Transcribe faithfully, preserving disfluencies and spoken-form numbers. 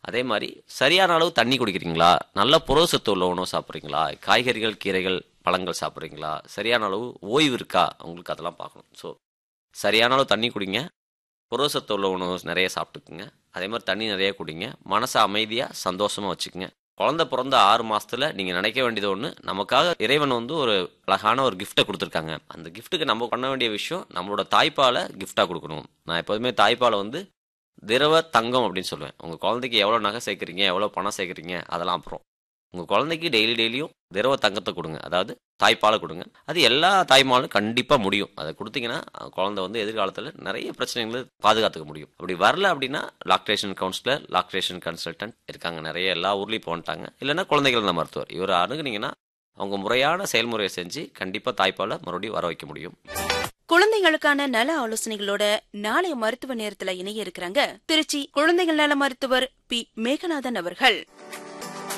அதே மாதிரி சரியான அளவு தண்ணி குடிக்கிறீங்களா, நல்ல புரதச்சத்து உள்ள உணவு சாப்பிட்றீங்களா, காய்கறிகள் கீரைகள் பழங்கள் சாப்பிட்றீங்களா, சரியான அளவு ஓய்வு இருக்கா உங்களுக்கு, அதெல்லாம் பார்க்கணும். ஸோ சரியான அளவு தண்ணி குடிங்க, புரதச்சத்து உள்ள உணவு நிறைய சாப்பிட்டுக்குங்க, அதே மாதிரி தண்ணி நிறைய குடிங்க, மனசை அமைதியாக சந்தோஷமாக வச்சுக்குங்க. குழந்தை பிறந்த ஆறு மாசத்துல நீங்கள் நினைக்க வேண்டியது ஒன்று, நமக்காக இறைவன் வந்து ஒரு அழகான ஒரு கிஃப்ட்டை கொடுத்துருக்காங்க. அந்த கிஃப்ட்டுக்கு நம்ம பண்ண வேண்டிய விஷயம் நம்மளோட தாய்ப்பாலை கிஃப்டாக கொடுக்கணும். நான் எப்போதுமே தாய்ப்பாலை வந்து திரவ தங்கம் அப்படின்னு சொல்லுவேன். உங்கள் குழந்தைக்கு எவ்வளோ நகை சேர்க்குறீங்க, எவ்வளோ பணம் சேர்க்குறீங்க அதெல்லாம் அப்புறம். உங்கள் குழந்தைக்கு டெய்லி டெய்லியும் திரவ தங்கத்தை கொடுங்க, அதாவது தாய்ப்பாலை கொடுங்க. அது எல்லா தாய்மாலும் கண்டிப்பாக முடியும். அதை கொடுத்தீங்கன்னா குழந்தை வந்து எதிர்காலத்தில் நிறைய பிரச்சனைகளை பாதுகாத்துக்க முடியும். அப்படி வரல அப்படின்னா லாக்டேஷன் கவுன்சிலர், லாக்டேஷன் கன்சல்டன்ட் இருக்காங்க நிறைய, எல்லா ஊர்லேயும் போன்ட்டாங்க. இல்லைன்னா குழந்தைகள் நல மருத்துவர், இவர் அணுகுனீங்கன்னா அவங்க முறையான செயல்முறையை செஞ்சு கண்டிப்பாக தாய்ப்பாலை மறுபடியும் வர வைக்க முடியும். குழந்தைகளுக்கான நல ஆலோசனைகளோட நாளைய மருத்துவ நேரத்துல இணைய இருக்கிறாங்க திருச்சி குழந்தைகள் நல மருத்துவர் பி மேகநாதன் அவர்கள்.